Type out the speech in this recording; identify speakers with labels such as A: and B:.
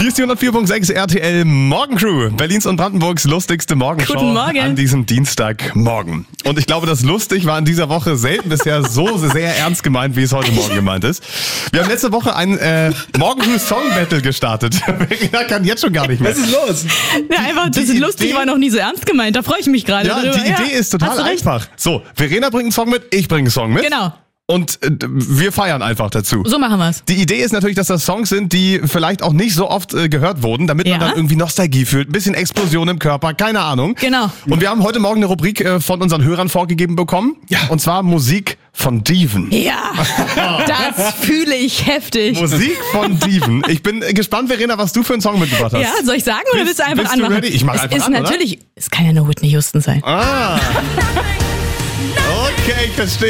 A: Hier ist die 104.6 RTL Morgencrew, Berlins und Brandenburgs lustigste Morgenshow.
B: Guten Morgen.
A: An diesem Dienstagmorgen. Und ich glaube, das lustig war in dieser Woche selten bisher so sehr ernst gemeint, wie es heute Morgen gemeint ist. Wir haben letzte Woche ein Morgencrew Song Battle gestartet. Verena kann jetzt schon gar nicht mehr.
C: Was ist los?
B: Ja, einfach, das ist lustig, war noch nie so ernst gemeint. Da freue ich mich gerade
A: Ja,
B: drüber.
A: die Idee ist total
B: hast du recht.
A: einfach. So, Verena bringt einen Song mit, ich bringe einen Song mit.
B: Genau,
A: Und wir feiern einfach dazu.
B: so machen wir's.
A: Die Idee ist natürlich, dass das Songs sind, die vielleicht auch nicht so oft gehört wurden, damit man
B: Ja.
A: dann irgendwie Nostalgie fühlt, ein bisschen Explosion im Körper, keine Ahnung.
B: Genau.
A: Und wir haben heute Morgen eine Rubrik von unseren Hörern vorgegeben bekommen.
C: Ja.
A: Und zwar Musik von Dieven.
B: Ja, das fühle ich heftig.
A: Musik von Dieven. Ich bin gespannt, Verena, was du für einen Song mitgebracht hast.
B: Ja, soll ich sagen oder willst du einfach
A: bist du
B: anmachen?
A: ready? Ich mach
B: es
A: einfach
B: ist
A: an, oder?
B: natürlich, es kann ja nur Whitney Houston sein.
A: Ah. Okay, ich verstehe.